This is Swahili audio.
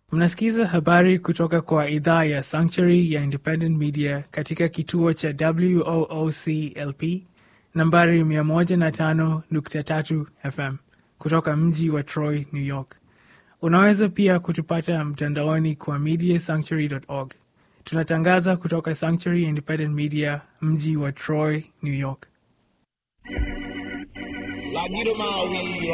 Mnasikiza habari kutoka kwa idhaa ya Sanctuary ya Independent Media katika kituo cha WOOCLP nambari 105.3 FM kutoka mji wa Troy, New York. Unaweza pia kutupata mtandaoni kwa mediasanctuary.org. Tunatangaza kutoka Sanctuary Independent Media, mji wa Troy, New York.